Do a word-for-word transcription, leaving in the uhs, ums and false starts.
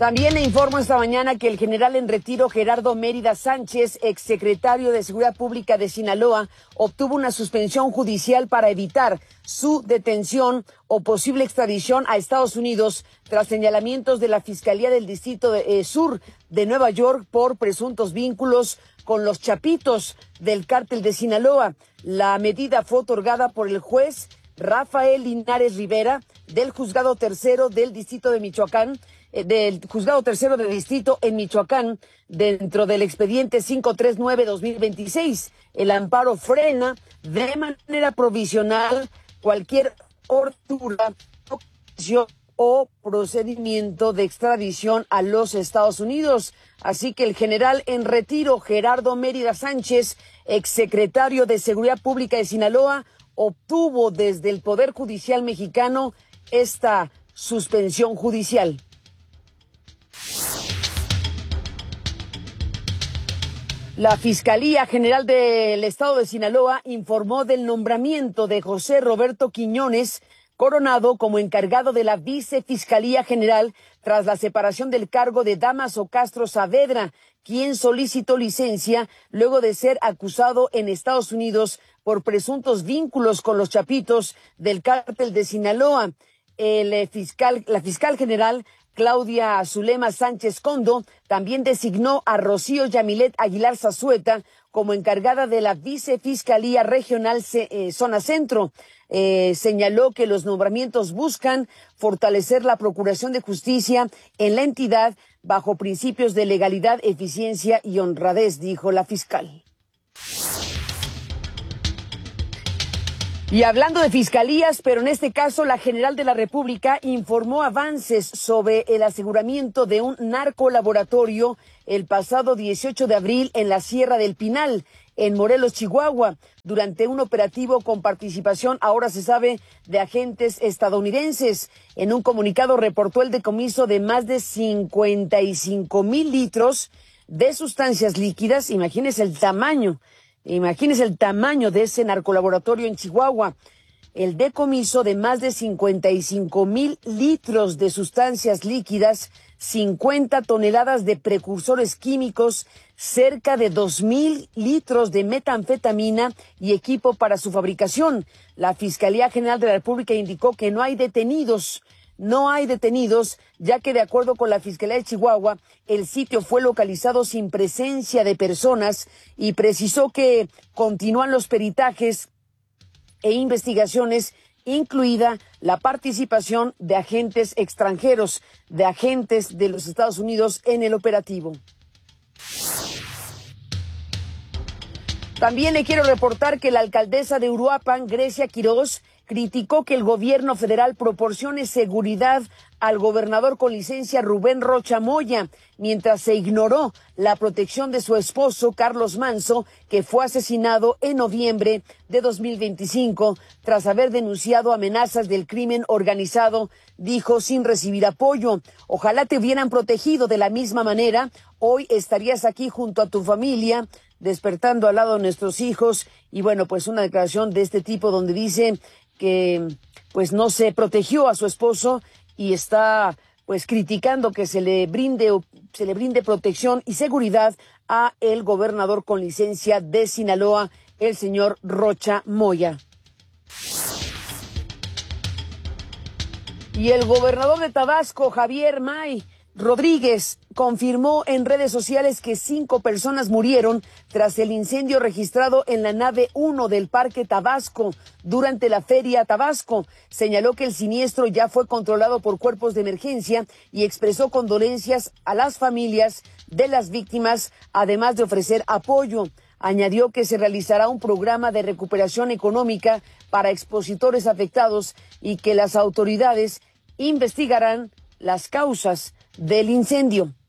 También le informo esta mañana que el general en retiro Gerardo Mérida Sánchez, exsecretario de Seguridad Pública de Sinaloa, obtuvo una suspensión judicial para evitar su detención o posible extradición a Estados Unidos tras señalamientos de la Fiscalía del Distrito de, eh, Sur de Nueva York por presuntos vínculos con los Chapitos del Cártel de Sinaloa. La medida fue otorgada por el juez Rafael Linares Rivera del Juzgado Tercero del Distrito de Michoacán, del Juzgado Tercero de Distrito en Michoacán, dentro del expediente quinientos treinta y nueve guión dos mil veintiséis. El amparo frena de manera provisional cualquier ortura o procedimiento de extradición a los Estados Unidos. Así que el general en retiro Gerardo Mérida Sánchez, exsecretario de Seguridad Pública de Sinaloa, obtuvo desde el Poder Judicial mexicano esta suspensión judicial. La Fiscalía General del Estado de Sinaloa informó del nombramiento de José Roberto Quiñones Coronado como encargado de la Vicefiscalía General tras la separación del cargo de Dámaso Castro Saavedra, quien solicitó licencia luego de ser acusado en Estados Unidos por presuntos vínculos con los Chapitos del Cártel de Sinaloa. El fiscal, la fiscal general Claudia Zulema Sánchez Condo también designó a Rocío Yamilet Aguilar Zazueta como encargada de la Vicefiscalía Regional eh, Zona Centro. Eh, señaló que los nombramientos buscan fortalecer la Procuración de Justicia en la entidad bajo principios de legalidad, eficiencia y honradez, dijo la fiscal. Y hablando de fiscalías, pero en este caso la General de la República informó avances sobre el aseguramiento de un narcolaboratorio el pasado dieciocho de abril en la Sierra del Pinal, en Morelos, Chihuahua, durante un operativo con participación, ahora se sabe, de agentes estadounidenses. En un comunicado reportó el decomiso de más de cincuenta y cinco mil litros de sustancias líquidas. Imagínese el tamaño. Imagínese el tamaño de ese narcolaboratorio en Chihuahua. El decomiso de más de cincuenta y cinco mil litros de sustancias líquidas, cincuenta toneladas de precursores químicos, cerca de dos mil litros de metanfetamina y equipo para su fabricación. La Fiscalía General de la República indicó que no hay detenidos. No hay detenidos, ya que de acuerdo con la Fiscalía de Chihuahua, el sitio fue localizado sin presencia de personas y precisó que continúan los peritajes e investigaciones, incluida la participación de agentes extranjeros, de agentes de los Estados Unidos en el operativo. También le quiero reportar que la alcaldesa de Uruapan, Grecia Quiroz, criticó que el gobierno federal proporcione seguridad al gobernador con licencia Rubén Rocha Moya, mientras se ignoró la protección de su esposo Carlos Manzo, que fue asesinado en noviembre de dos mil veinticinco tras haber denunciado amenazas del crimen organizado, dijo, sin recibir apoyo. Ojalá te hubieran protegido de la misma manera. Hoy estarías aquí junto a tu familia, despertando al lado de nuestros hijos. Y bueno, pues una declaración de este tipo donde dice que pues no se protegió a su esposo y está pues criticando que se le brinde se le brinde protección y seguridad a el gobernador con licencia de Sinaloa, el señor Rocha Moya. Y el gobernador de Tabasco, Javier May Rodríguez, confirmó en redes sociales que cinco personas murieron tras el incendio registrado en la nave uno del Parque Tabasco durante la Feria Tabasco. Señaló que el siniestro ya fue controlado por cuerpos de emergencia y expresó condolencias a las familias de las víctimas, además de ofrecer apoyo. Añadió que se realizará un programa de recuperación económica para expositores afectados y que las autoridades investigarán las causas del incendio.